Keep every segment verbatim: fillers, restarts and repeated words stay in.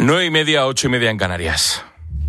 Nueve y media, ocho y media en Canarias.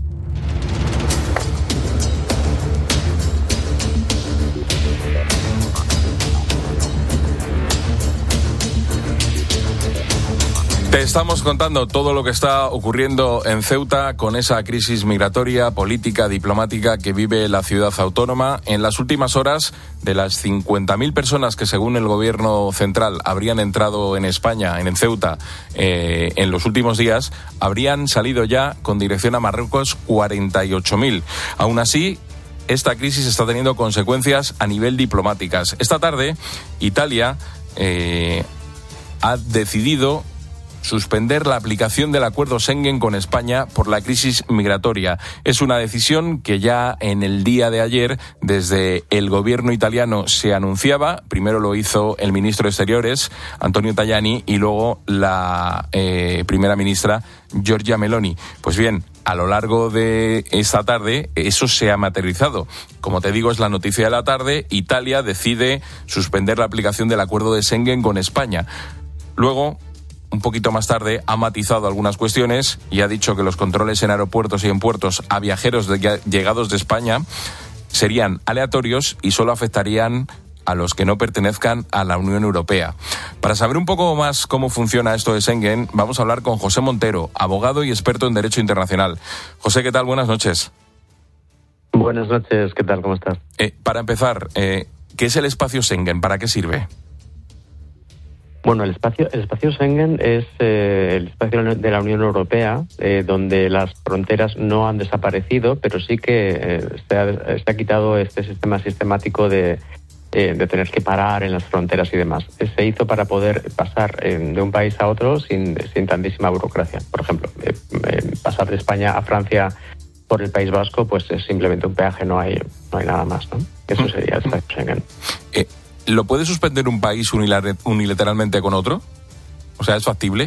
Te estamos contando todo lo que está ocurriendo en Ceuta con esa crisis migratoria, política, diplomática que vive la ciudad autónoma. En las últimas horas, de las cincuenta mil personas que según el gobierno central habrían entrado en España, en Ceuta, eh, en los últimos días, habrían salido ya con dirección a Marruecos cuarenta y ocho mil. Aún así, esta crisis está teniendo consecuencias a nivel diplomáticas. Esta tarde, Italia eh, ha decidido suspender la aplicación del acuerdo Schengen con España por la crisis migratoria. Es una decisión que ya en el día de ayer desde el gobierno italiano se anunciaba. Primero lo hizo el ministro de Exteriores, Antonio Tajani, y luego la eh, primera ministra, Giorgia Meloni. Pues bien, a lo largo de esta tarde eso se ha materializado. Como te digo, es la noticia de la tarde. Italia decide suspender la aplicación del acuerdo de Schengen con España. Luego, un poquito más tarde, ha matizado algunas cuestiones y ha dicho que los controles en aeropuertos y en puertos a viajeros de, llegados de España serían aleatorios y solo afectarían a los que no pertenezcan a la Unión Europea. Para saber un poco más cómo funciona esto de Schengen, vamos a hablar con José Montero, abogado y experto en Derecho Internacional. José, ¿qué tal? Buenas noches. Buenas noches, ¿qué tal? ¿Cómo estás? Eh, para empezar, eh, ¿qué es el espacio Schengen? ¿Para qué sirve? Bueno, el espacio el espacio Schengen es eh, el espacio de la Unión Europea, eh, donde las fronteras no han desaparecido, pero sí que eh, se, ha, se ha quitado este sistema sistemático de, eh, de tener que parar en las fronteras y demás. Se hizo para poder pasar eh, de un país a otro sin, sin tantísima burocracia. Por ejemplo, eh, eh, pasar de España a Francia por el País Vasco, pues es simplemente un peaje, no hay no hay nada más, ¿no? Eso sería el espacio Schengen. Eh. ¿Lo puede suspender un país unilateralmente con otro? O sea, ¿es factible?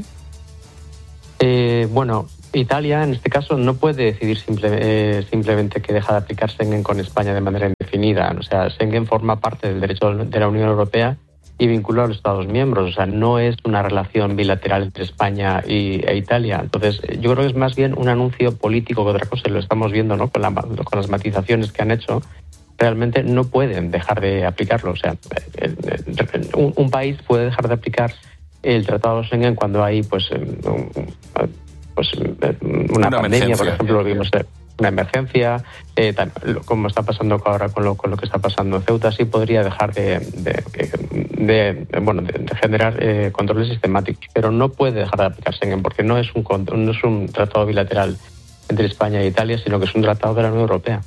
Eh, bueno, Italia en este caso no puede decidir simple, eh, simplemente que deja de aplicar Schengen con España de manera indefinida. O sea, Schengen forma parte del derecho de la Unión Europea y vincula a los Estados miembros. O sea, no es una relación bilateral entre España y, e Italia. Entonces, yo creo que es más bien un anuncio político que otra cosa. Lo estamos viendo, ¿no? Con, la, con las matizaciones que han hecho. Realmente no pueden dejar de aplicarlo. O sea, un, un país puede dejar de aplicar el Tratado de Schengen cuando hay pues, un, pues una, una pandemia, por ejemplo, lo vimos, una emergencia, eh, tal, como está pasando ahora con lo, con lo que está pasando en Ceuta. Sí podría dejar de, de, de, de, bueno, de, de generar eh, controles sistemáticos, pero no puede dejar de aplicar Schengen porque no es un, no es un tratado bilateral entre España e Italia, sino que es un tratado de la Unión Europea.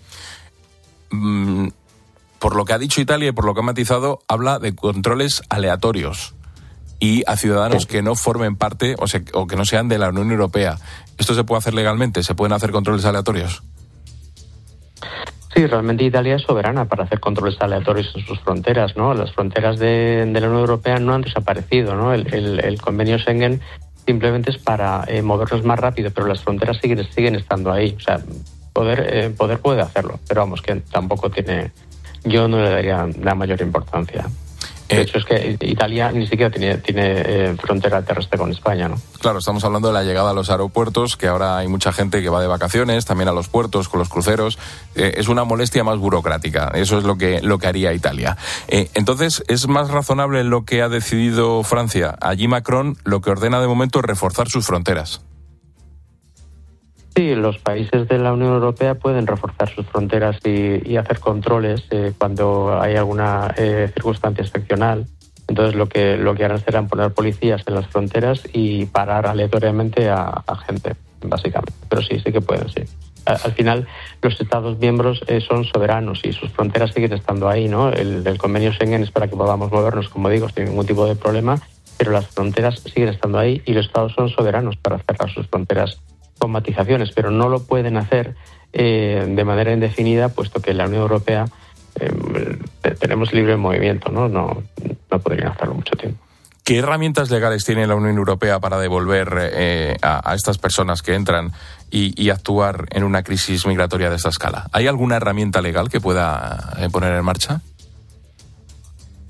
Por lo que ha dicho Italia y por lo que ha matizado, habla de controles aleatorios y a ciudadanos sí. que no formen parte o, se, o que no sean de la Unión Europea. ¿Esto se puede hacer legalmente? ¿Se pueden hacer controles aleatorios? Sí, realmente Italia es soberana para hacer controles aleatorios en sus fronteras, ¿no? Las fronteras de, de la Unión Europea no han desaparecido, ¿no? El, el, el convenio Schengen simplemente es para eh, movernos más rápido, pero las fronteras siguen, siguen estando ahí. O sea, Poder, eh, poder puede hacerlo, pero vamos, que tampoco tiene, yo no le daría la mayor importancia. De eh, hecho, es que Italia ni siquiera tiene, tiene eh, frontera terrestre con España, ¿no? Claro, estamos hablando de la llegada a los aeropuertos, que ahora hay mucha gente que va de vacaciones, también a los puertos, con los cruceros. Eh, es una molestia más burocrática, eso es lo que, lo que haría Italia. Eh, entonces, ¿es más razonable lo que ha decidido Francia? Allí Macron lo que ordena de momento es reforzar sus fronteras. Sí, los países de la Unión Europea pueden reforzar sus fronteras y, y hacer controles eh, cuando hay alguna eh, circunstancia excepcional. Entonces lo que lo que harán será poner policías en las fronteras y parar aleatoriamente a, a gente, básicamente. Pero sí, sí que pueden, sí. Al, al final, los Estados miembros eh, son soberanos y sus fronteras siguen estando ahí, ¿no? El, el convenio Schengen es para que podamos movernos, como digo, sin ningún tipo de problema, pero las fronteras siguen estando ahí y los Estados son soberanos para cerrar sus fronteras con matizaciones, pero no lo pueden hacer eh, de manera indefinida, puesto que en la Unión Europea eh, tenemos libre movimiento, ¿no? No, no podrían hacerlo mucho tiempo. ¿Qué herramientas legales tiene la Unión Europea para devolver eh, a, a estas personas que entran y, y actuar en una crisis migratoria de esta escala? ¿Hay alguna herramienta legal que pueda eh, poner en marcha?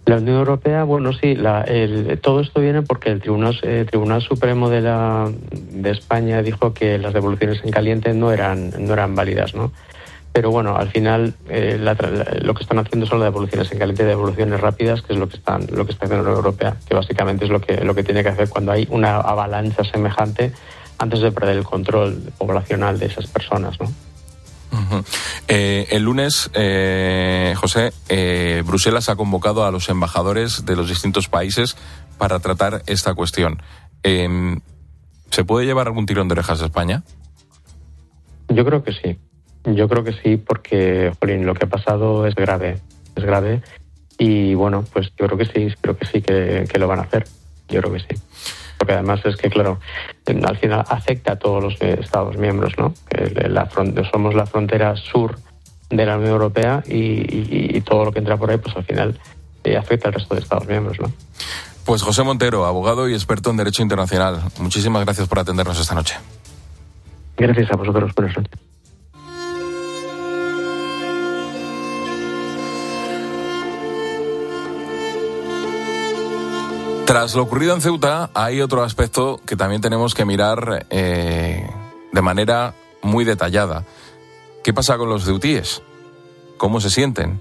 La Unión Europea, bueno, sí, la, el, todo esto viene porque el Tribunal, eh, Tribunal Supremo de, la, de España dijo que las devoluciones en caliente no eran, no eran válidas, ¿no? Pero bueno, al final eh, la, la, lo que están haciendo son las devoluciones en caliente, devoluciones rápidas, que es lo que están, lo que está haciendo la Unión Europea, que básicamente es lo que, lo que tiene que hacer cuando hay una avalancha semejante antes de perder el control poblacional de esas personas, ¿no? Uh-huh. Eh, el lunes, eh, José, eh, Bruselas ha convocado a los embajadores de los distintos países para tratar esta cuestión. Eh, ¿Se puede llevar algún tirón de orejas a España? Yo creo que sí. Yo creo que sí, porque, jolín, lo que ha pasado es grave. Es grave. Y bueno, pues yo creo que sí, creo que sí que, que lo van a hacer. Yo creo que sí. Porque además es que, claro, al final afecta a todos los Estados miembros, ¿no? Que la front- somos la frontera sur de la Unión Europea y, y, y todo lo que entra por ahí, pues al final eh, afecta al resto de Estados miembros, ¿no? Pues José Montero, abogado y experto en Derecho Internacional. Muchísimas gracias por atendernos esta noche. Gracias a vosotros. Buenas noches. Tras lo ocurrido en Ceuta, hay otro aspecto que también tenemos que mirar eh, de manera muy detallada. ¿Qué pasa con los ceutíes? ¿Cómo se sienten?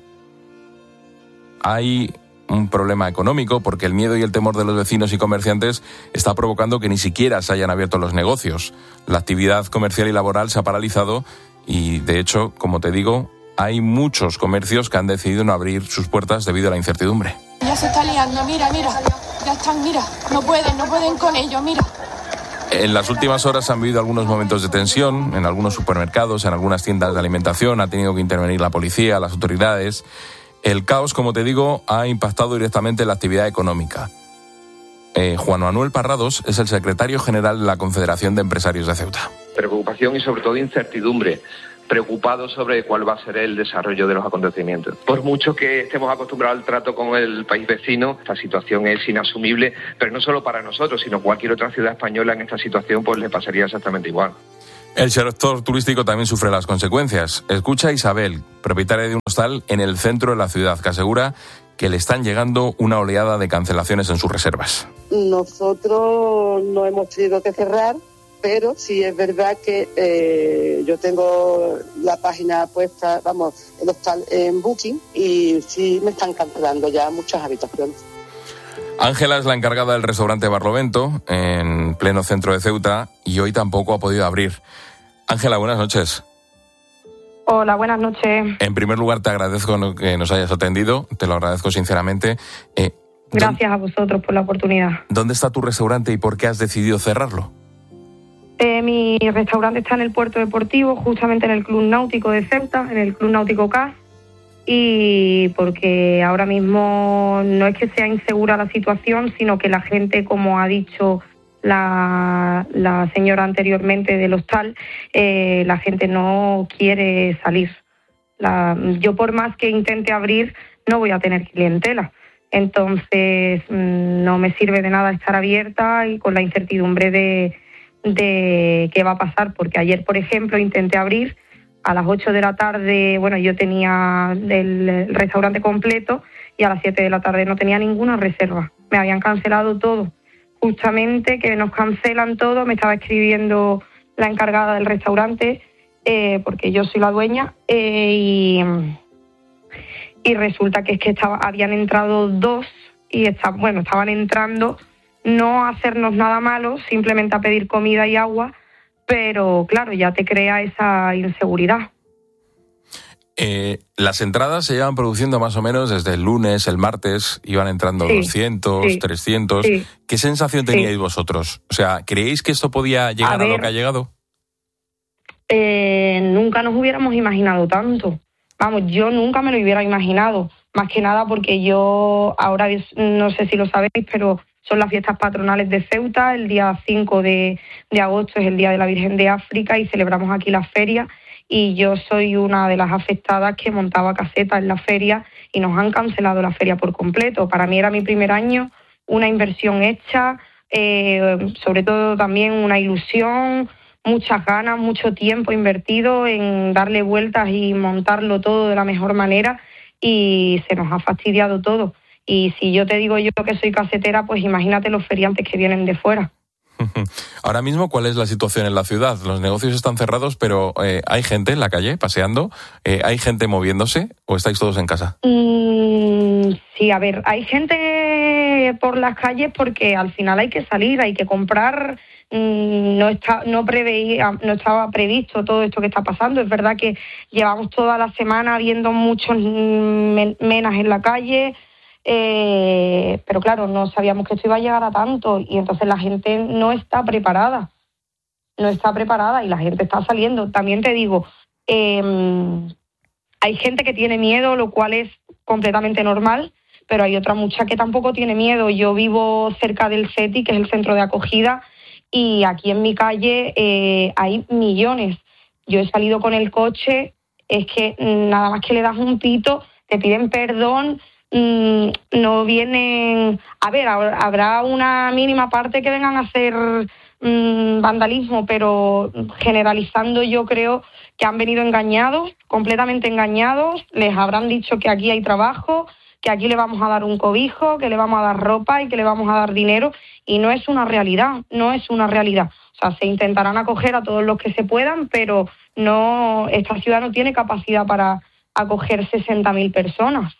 Hay un problema económico porque el miedo y el temor de los vecinos y comerciantes está provocando que ni siquiera se hayan abierto los negocios. La actividad comercial y laboral se ha paralizado y, de hecho, como te digo, hay muchos comercios que han decidido no abrir sus puertas debido a la incertidumbre. Ya se está liando, mira, mira, ya están, mira, no pueden, no pueden con ellos, mira. En las últimas horas han habido algunos momentos de tensión en algunos supermercados, en algunas tiendas de alimentación, ha tenido que intervenir la policía, las autoridades. El caos, como te digo, ha impactado directamente en la actividad económica. Eh, Juan Manuel Parrados es el secretario general de la Confederación de Empresarios de Ceuta. Preocupación y sobre todo incertidumbre. Preocupado sobre cuál va a ser el desarrollo de los acontecimientos. Por mucho que estemos acostumbrados al trato con el país vecino, esta situación es inasumible, pero no solo para nosotros, sino cualquier otra ciudad española en esta situación pues le pasaría exactamente igual. El sector turístico también sufre las consecuencias. Escucha a Isabel, propietaria de un hostal en el centro de la ciudad, que asegura que le están llegando una oleada de cancelaciones en sus reservas. Nosotros no hemos tenido que cerrar, pero sí es verdad que eh, yo tengo la página puesta, vamos, el hostal en Booking y sí me están cancelando ya muchas habitaciones. Ángela es la encargada del restaurante Barlovento, en pleno centro de Ceuta, y hoy tampoco ha podido abrir. Ángela, buenas noches. Hola, buenas noches. En primer lugar, te agradezco que nos hayas atendido, te lo agradezco sinceramente. Eh, Gracias a vosotros por la oportunidad. ¿Dónde está tu restaurante y por qué has decidido cerrarlo? Eh, mi restaurante está en el puerto deportivo, justamente en el Club Náutico de Ceuta, en el Club Náutico C A S, y porque ahora mismo no es que sea insegura la situación, sino que la gente, como ha dicho la, la señora anteriormente del hostal, eh, la gente no quiere salir. La, yo por más que intente abrir, no voy a tener clientela. Entonces no me sirve de nada estar abierta y con la incertidumbre de de qué va a pasar, porque ayer, por ejemplo, intenté abrir a las ocho de la tarde, bueno, yo tenía el restaurante completo y a las siete de la tarde no tenía ninguna reserva. Me habían cancelado todo. Justamente que nos cancelan todo, me estaba escribiendo la encargada del restaurante, eh, porque yo soy la dueña, eh, y, y resulta que es que estaba, habían entrado dos y está, bueno, estaban entrando no a hacernos nada malo, simplemente a pedir comida y agua, pero claro, ya te crea esa inseguridad. Eh, las entradas se llevan produciendo más o menos desde el lunes, el martes, iban entrando sí, doscientos, sí, trescientos. Sí, ¿Qué sensación teníais sí. vosotros? O sea, ¿creéis que esto podía llegar a, ver, a lo que ha llegado? Eh, nunca nos hubiéramos imaginado tanto. Vamos, yo nunca me lo hubiera imaginado. Más que nada porque yo, ahora no sé si lo sabéis, pero son las fiestas patronales de Ceuta. El día cinco de agosto es el Día de la Virgen de África y celebramos aquí la feria. Y yo soy una de las afectadas que montaba caseta en la feria y nos han cancelado la feria por completo. Para mí era mi primer año, una inversión hecha, eh, sobre todo también una ilusión, muchas ganas, mucho tiempo invertido en darle vueltas y montarlo todo de la mejor manera y se nos ha fastidiado todo. Y si yo te digo yo que soy casetera, pues imagínate los feriantes que vienen de fuera. Ahora mismo, ¿cuál es la situación en la ciudad? Los negocios están cerrados, pero eh, ¿hay gente en la calle paseando? Eh, ¿Hay gente moviéndose o estáis todos en casa? Mm, sí, a ver, hay gente por las calles porque al final hay que salir, hay que comprar. Mm, no está, no preveía, no estaba previsto todo esto que está pasando. Es verdad que llevamos toda la semana viendo muchos men- menas en la calle. Eh, pero claro, no sabíamos que esto iba a llegar a tanto y entonces la gente no está preparada, no está preparada y la gente está saliendo. También te digo, eh, hay gente que tiene miedo, lo cual es completamente normal, pero hay otra mucha que tampoco tiene miedo. Yo vivo cerca del CETI, que es el centro de acogida, y aquí en mi calle eh, hay millones. Yo he salido con el coche, es que nada más que le das un pito, te piden perdón. No vienen, a ver, habrá una mínima parte que vengan a hacer mmm, vandalismo, pero generalizando yo creo que han venido engañados, completamente engañados. Les habrán dicho que aquí hay trabajo, que aquí le vamos a dar un cobijo, que le vamos a dar ropa y que le vamos a dar dinero, y no es una realidad, no es una realidad. O sea, se intentarán acoger a todos los que se puedan, pero no, esta ciudad no tiene capacidad para acoger sesenta mil personas.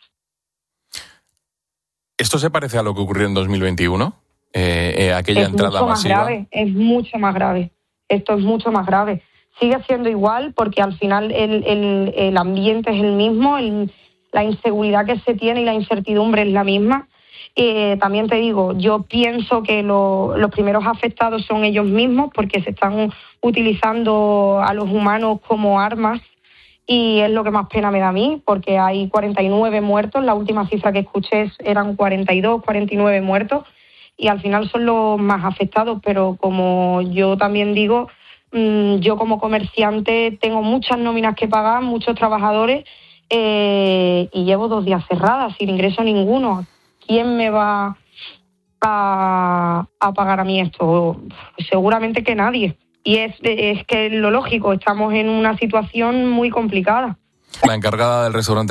¿Esto se parece a lo que ocurrió en dos mil veintiuno? Eh, eh, aquella es entrada mucho masiva. Más grave, es mucho más grave. Esto es mucho más grave. Sigue siendo igual porque al final el, el, el ambiente es el mismo, el, la inseguridad que se tiene y la incertidumbre es la misma. Eh, también te digo, yo pienso que lo, los primeros afectados son ellos mismos porque se están utilizando a los humanos como armas. Y es lo que más pena me da a mí, porque hay cuarenta y nueve muertos, la última cifra que escuché eran cuarenta y dos, cuarenta y nueve muertos, y al final son los más afectados, pero como yo también digo, mmm, yo como comerciante tengo muchas nóminas que pagar, muchos trabajadores, eh, y llevo dos días cerrada, sin ingreso ninguno. ¿Quién me va a, a pagar a mí esto? Seguramente que nadie. Y es, es que lo lógico, estamos en una situación muy complicada. La encargada del restaurante